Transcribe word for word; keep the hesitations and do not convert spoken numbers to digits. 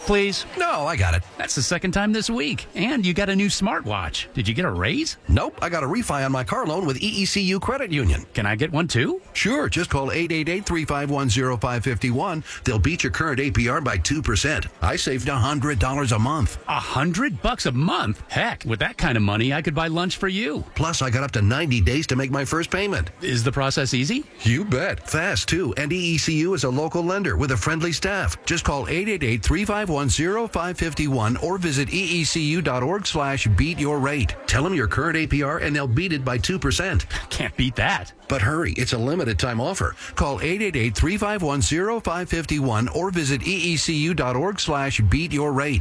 please. No, I got it. That's the second time this week. And you got a new smartwatch. Did you get a raise? Nope, I got a refi on my car loan with E E C U Credit Union. Can I get one too? Sure, just call eight eight eight, three five one, zero five five one. They'll beat your current A P R by two percent. I saved one hundred dollars a month. A hundred bucks a month? Heck, with that kind of money, I could buy lunch for you. Plus, I got up to ninety days to make my first payment. Is the process easy? You bet. Fast, too. And E E C U is a local lender with a friendly staff. Just call eight eight eight, three five one, zero five five one or visit E E C U dot org slash beat your rate. Tell them your current A P R and they'll beat it by two percent. Can't beat that. But hurry, it's a limited time offer. Call eight eight eight, three five one, zero five five one or visit E E C U dot org slash beat your rate.